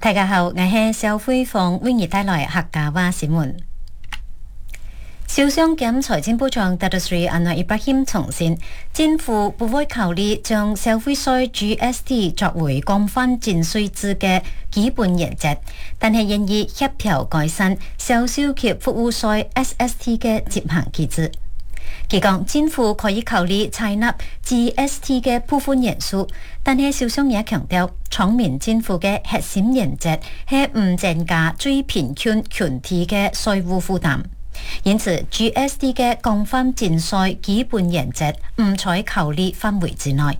大家好，我係小輝鳳，為你帶來客家話新聞。首相兼財政部長達魯斯安華伊布拉欣重申，政府不會考慮將消費稅 GST 作為廣泛徵稅制嘅基本原則，但係願意協調改善銷售及服務稅 SST 嘅執行機制。佢講政府可以考慮採納 GST 嘅部分元素，但係首相也強調，聰明政府嘅核心原則係唔增加最貧窮群體嘅稅務負擔。因此 GST 嘅廣泛徵稅基本原則唔在考慮範圍之內。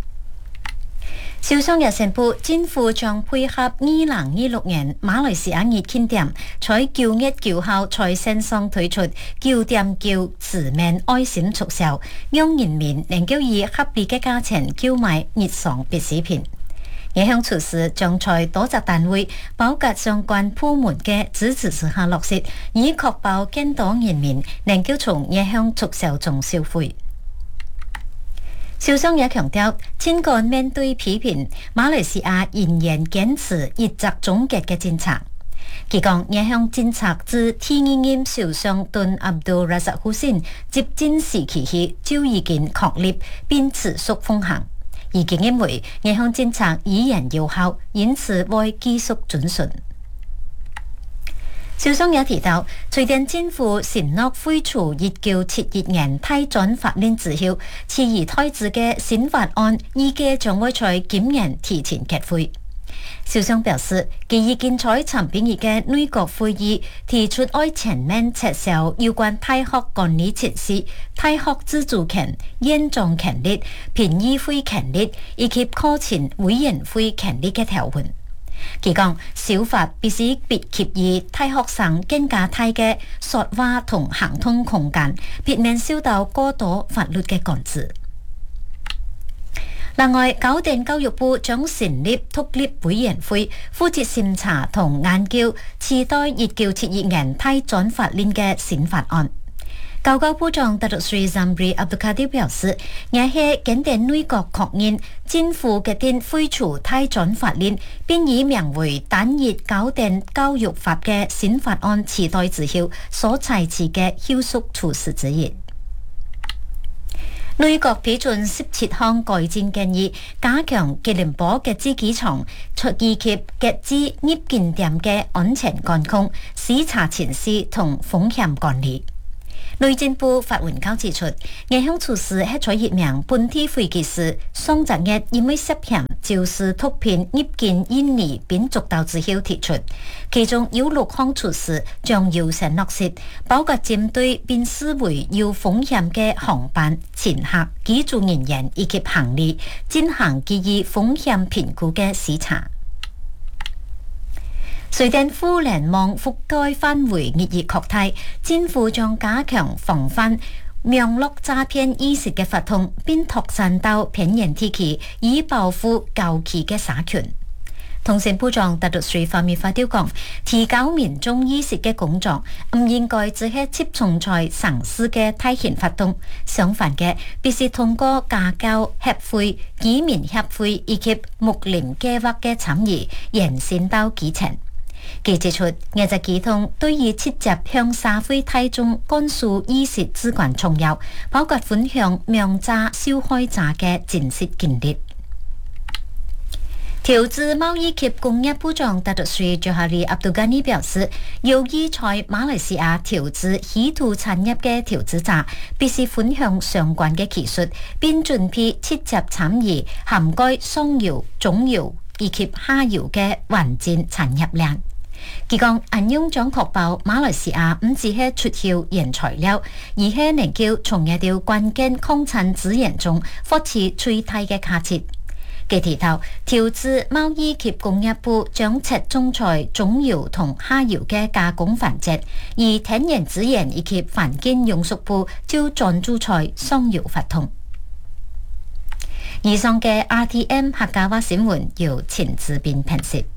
首相也宣布，政府將配合2026年馬來西亞熱慶典，在9月9號在線上推出9.9全面愛心促銷，讓人民能夠以合理嘅價錢購買日常必需品。夜向措施將在多隻單位包括相關部門嘅支持之下落實，以確保更多人民能夠從夜向促銷中消費。首相也強調，儘管面對批評，馬來西亞仍然堅持一則總結嘅政策。佢講，夜向政策自第二任首相敦阿卜杜拉薩胡仙接任時期起就已經確立並持續奉行。而佢認為夜向政策依然有效，因此會繼續遵循。首相也提到，隨着政府承諾廢除1971年大轉法令之後，遲疑推遲嘅新法案預計將會在今年提前結會。首相表示，佢已經在參辯議嘅內閣會議提出愛全面撤銷有關大學管理設施、大學自主權、延長權利、評議會權利以及課程委員會權利嘅條文。佢講，小法必須別給予大學生更加大嘅說話同行動空間，避免受到過多法律嘅管制。另外，高等教育部將成立獨立委員會，負責審查同研究次代1971年大轉法令嘅新法案。教育部長達魯斯贊布里阿卜杜卡迪表示，也係檢定內閣確認政府決定廢除大轉法令，並以名為單一高等教育法嘅新法案期待之後所採取嘅後續措施之一。內閣批准17項改進建議，加強吉隆坡嘅機場以及嘅資入境店嘅安全管控、視察前事同風險管理。內政部發文稿指出，這項措施係在一名本地飛機師上昨日因為涉嫌肇事毒品入境印尼並捉到之後提出，其中有6項措施將優先落實，包括針對並視為有風險嘅航班、乘客、機組人員以及行李進行基於風險評估嘅視察。隨着互聯網覆蓋範圍日益擴大，政府將加強防範網絡詐騙意識嘅發動，並拓展到偏遠地區，以保護高企嘅社群。通訊部長達魯斯方面發表講，提高民眾意識嘅工作唔應該只係集中在城市嘅大型活動，相反嘅必須通過家教協會、居民協會以及睦鄰計劃嘅參與，延伸到基層。佢指出，藝術系統對於直接向社會大眾灌輸意識至關重要，包括分享名詐受害者嘅真實經歷。投資貿易及工業部長達魯斯佐哈里阿卜杜加尼表示，由於在馬來西亞投資稀土產業嘅投資者必須分享相關嘅技術，並準備直接參與涵蓋上游、中游以及下游嘅環境產業鏈。佢講，安用將確保馬來西亞唔只係出口原材料，而係能夠從一條關鍵礦產資源中獲取最大嘅價值。佢提到，投資貿易及工業部將側重在中游同下游嘅加工環節，而天然資源以及環境用屬部就專注在上游發動。以上嘅 RTM 客家話新聞由陳志斌編輯。